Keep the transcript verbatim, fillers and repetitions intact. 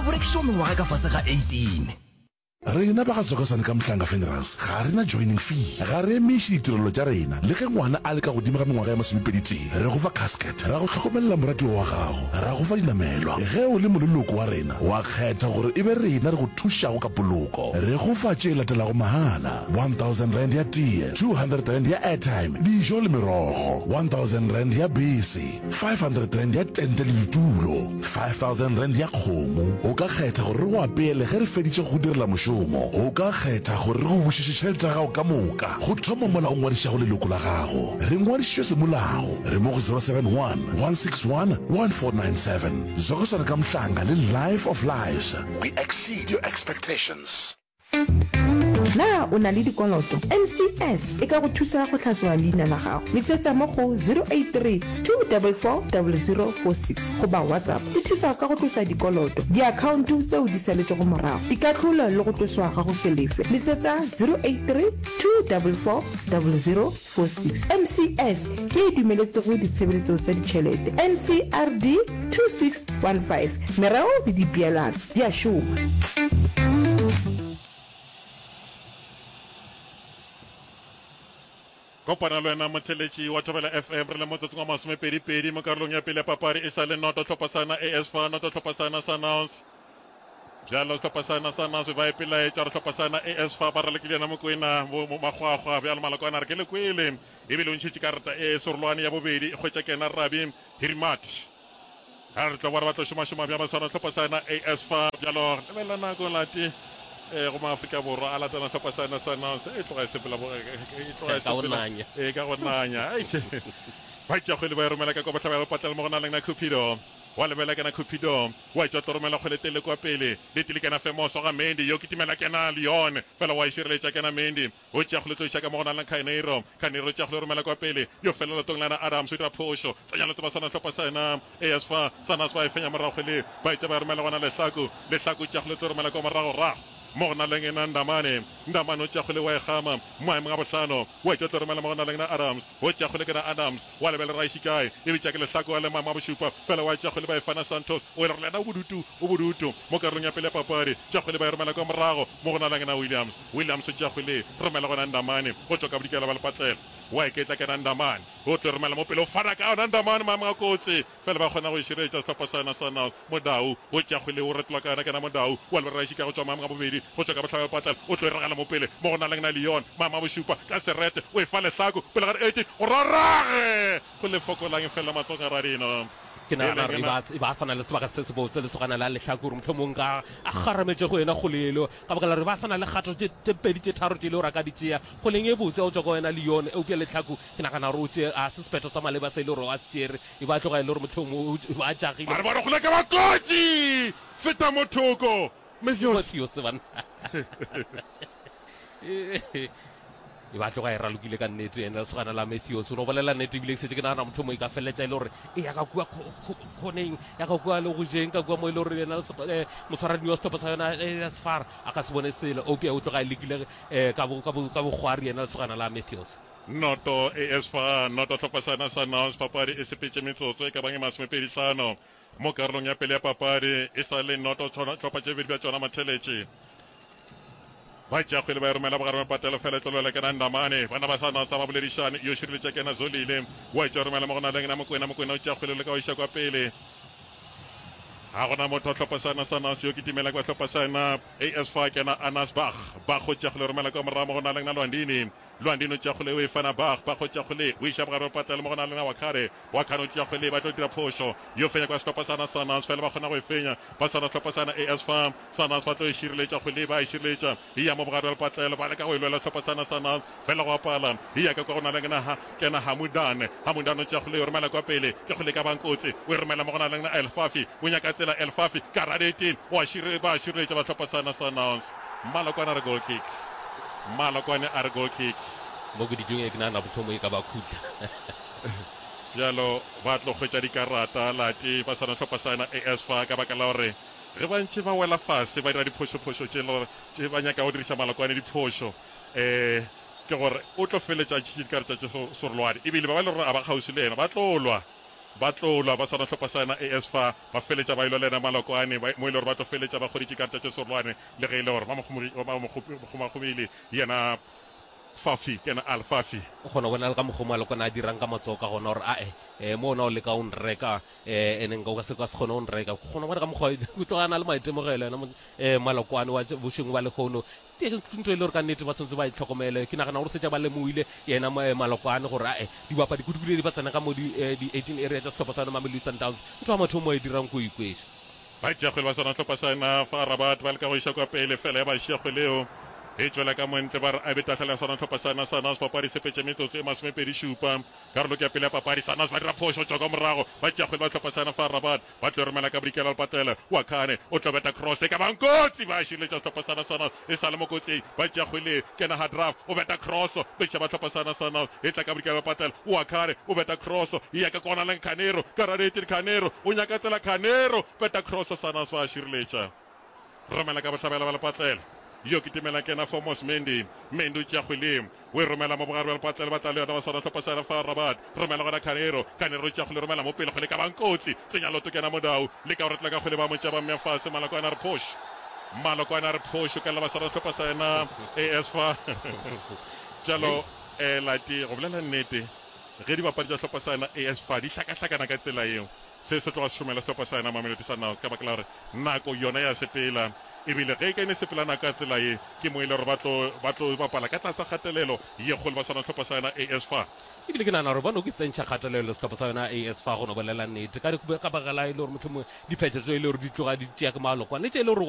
berekisa mengwaga ka fase ga eighteen. Rena ba ga Zokosane ka Mhlanga Funerals ga rena joining fee ga re emiše ditirelo tša rena le ge ngwana a le ka godimo ga mengwaga ya masomepeditee re go fa casket ra go tlhokomelela moratiwa wa gago ra go fa dinamelwa ge o le moleloko wa rena wa kgetha gore e be rena re go thušago ka poloko re go fa tše latelago mahala one thousand rand ya tie two hundred rand ya airtime dijo le merogo one thousand rand ya bese five hundred rand ya tente le ditulo five thousand rand ya kgomo o ka kgetha gore re go apeele ge re feditše go direla mošomo o ka kgetha gore re go bušiše tšhelete ya gago ka moka go thoma mola o ngwadišago leloko la gago re ngwadišitšwe semolao re mo go zero seven one one six one one four nine seven Zokosane ka Mhlanga le Life of Lives. We exceed your expectations. Na o na le dikoloto M C S e ka go thusa go tlhatswa leina la gago letsetsa mo go zero eight three two four four zero zero four six go ba WhatsApp di thusa ka go tlosa dikoloto diakhaonto tseo di saletse go morago di ka tlhola le go tloswa ga go selefe letsetsa zero eight three two four four zero zero four six. M C S ke e dumeletse go ditshebeletso tsa ditšhelete N C R D two six one five merao le dipeelano di a šoma. Kopana le wena motheletši wa Thobela F M re le motsotsong wa masomepedipedi mo karolong ya pele ya papadi e sa le noto tlhophasana A S F A noto tlhophasana Sundowns bjalo tlhophasana Sundowns ba e pelaetša re tlhophasana A S F A ba re lekile na mokwena mo magwagwa bjalo malakwana re ke lekwele ebile o ntšhitše karata e sorolwane ya bobedi e kgwetša kena Rabi Hirimat ga re tla ba re ba tlo šomašoma bja basana tlhophasana A S F A bjalo lebela nako lati go maAfrika Borwa a latela tlhophasana Sundowns e tloga e sepela e tloga e sepela e ka go nanya ba tšagwele ba e romela ka kwa batlha ba patela mo go na leng na Cupido wa lebela kena Cupido wa tšwa toromela kgweletele kwa pele le tile kena Femoso ga Mendi yo kitimela kena Leon fela wa išireletša kena Mendi o tšea go le tloiša ka mo go na leng Khainero Khainero tšea go le romela kwa pele yo felela tong lana Adams o dira phošo tsenya le tobasana tlhophasana A S F A Sundowns ba e fenya morago le ba tšea ba e romela gona Lehlako Lehlako tšea go le tlo romela kwa morago rago mo na leng ena Ndamane Ndamane o tšea go le wa e gama maemong a bohlano wa tšea tlo romela mo na leng na Adams o tšea go le kena Adams wa lebele Raisikai e bitša ke Lehlako wa le maemo a bošupa fela wa tšea go le ba e fana Santos o re lena o bodutu o bodutu mo karolong ya pele ya papadi tšea go le ba e romela kwa morago mo go na leng na Williams Williams o tšea go le romela gona Ndamane go tswa ka bodikela ba lepatlela wa e ketla kena Ndamane o tlo romela mo pele o fana ka ona Ndamane maemo a kotsi fela ba kgona go iširetša setlhophasana Sundowns Modau o tšea go le o retloa kana kena Modau wa lebele Raisikai go tswa maemo a bobedi go tswa ka botlha ba patela o tlo e regala mo pele mo go na leng na Leon maemo a bošupa ka serete o e fa Lehlako pele ga re eighteen o rarage go le fokolang fela matsogo a radino ke nagana re ba sana le sebaka se se botse le sogana la Lehlako gore motlhomong ka a garametse go ena go lelo ka baka la re ba sana le gato tse pedi tse tharo tse le o raka di tšea go leng e botse o tswa go wena Leon e upia Lehlako ke nagana re o tse a suspeto sa maleba se le gore wa se tšere e ba tloga e le gore motlhomong a jagile re bona go le ka bakotsi feta mothoko Matthews bana e ba tloga e ralokile ka nnete ene se gana la Matthews no bolela nnete ebile se ke nagana motho mo e ka feletša e le gore e ya ka kua khoneng ya ka kua le go jeng ka kua mo e le gore yena moswaradi wa setlhopha sa yona A S F A a ka se bone sele o ke o tloga e lekile ka bogwari yena le segana la Matthews noto A S F A noto tlhophasana Sundowns papadi e sepetse metsotso e ka bang e masomepedi hlano mo karolong ya pele ya papadi e sa le noto tlhopha tše bedi bja tšona matheletše ba tšea kgwele ba e romela bogare mapatelo fela tlolele kena Ndamane bana ba Sundowns ba boledišane yo šireletša kena Zolile wa tšea romela mo go na leng na Mokwena Mokwena o tšea kgwele le ka o iša kwa pele ga gona motho a tlhophasana Sundowns yo kitimela kwa tlhophasana A S F A kena Anas Bach Bach o tšea kgwele romela kwa morago mo go na leng na Lwandini Lwandini o tšea kgwele o e fana Bach Bach o tšea kgwele o iša bogare mapatelo mo go na leng na Wakhare Wakhare o tšea kgwele ba tlo dira phošo yo fenya kwa setlhophasana Sundowns fela ba kgona go e fenya ba sana tlhophasana A S F A Sundowns ba tlo e šireletša kgwele ba e šireletša e ya mo bogare wa lepatlelo ba leka go e lwela tlhophasana Sundowns fela go apala e ya ka kwa go na leng na kena Hamudane Hamudane o tšea kgwele o romela kwa pele ke kgwele ka bankotsi o e romela mo go na leng na Elfafi o nyaka tsela Elfafi karate eighteen wa šire ba šireletša ba tlhophasana Sundowns Malokwane a re goal kick Malokwane a re goal kick mo go dijong e ke nagana botlhomo e ka ba khutla bjalo ba tlo hwetša dikarata lati ba sana tlhophasana A S F A ka baka la gore ge bantši ba wela fase ba dira diphošophošo tše ba nyaka go diriša Malokwane diphošo um ke gore o tlo feletša tšhikarata tše sorolwane ebile ba ba le gore a ba kgausi le ena ba tlo lwa ba tlolwa ba sana tlhopha sana A S F A ba feletsa ba ilo lena Malokwane mo ile gore ba tlo feletsa ba goditse karata tse sorwane le ge ile gore ba mogomile yena Fafi kena Alfafi o kgona bona le ka mogoma le kona a dirang ka matsoka gona gore ae eh mo na o le ka o nreka eh ene nka o ka se ka se kgona o nreka kgona bona ka mogwa go tlogana le maitemogelo ena eh Malokwane wa bošeng ba le khono ke ntwe le gore ka nnete ba sentse ba itlhokomele ke nagana gore setja ba lemoile yena Malokwane gore ae di bapa di kudukile di ba tsena ka mo di di eighteen area tsa stop sana Mamelodi Sundowns ntwa matho mo e dirang go ikwesha ba tjagwe ba sana tlhopha sana fa Rabat ba le ka go isha kwa pele fela ya ba tjagwe leo e tswela ka montle ba re a betagela sana tlhopha sana sana se papadi se petse metsotso e masomepedi šupa karolo ke ya pele ya papadi sana se ba dira phoso tswa ka morago ba tjagwe ba tlhopha sana fa Rabat ba tlo romela ka Brikela Patela wa Khane o tlo beta cross e ka bankotsi ba shiletsa tlhopha sana sana e sale mo kotsing ba tjagwe le kena Hadraf o beta cross be tjha ba tlhopha sana sana e tla ka Brikela Patela wa Khane o beta cross e ya ka kona le Khanero kararete Khanero o nyaka tsela Khanero beta cross sana se ba shiletsa romela ka Batlhabela ba le Patela yo ke timela kena Fomos Mendy Mendy tja khwelem we romela mo bogare ba patlela ba tla le ba sana tlhopha sana fa Rabat romela gona Khanero Khanero tja khwele romela mo pele go le ka bankotsi senyalo to kena modau le ka retla ka khwele ba mo tja ba Memphis Malokwane re push Malokwane re push ka le ba sana tlhopha sana A S F A jalo eh la ti go bolela nnete ge di bapadi tsa tlhopha sana A S F A di hlakahlakana ka tsela eo se se tloga shomela tlhopha sana Mamelodi Sundowns ka bakela gore nako yona ya sepela ebile ge ka ine sepelana ka tsela e ke mo ile gore batlo batlo bapala ka tlasa kgatelelo ye go le ba sana tlhopha sana A S F A ebile ke nana gore ba no ke tsentšha kgatelelo se tlhopha sa yona A S F A go no bolela nnete ka di ka bagala ile gore motho mo di phetšetso ile gore di tloga di tšea ke Malokwane tše ile gore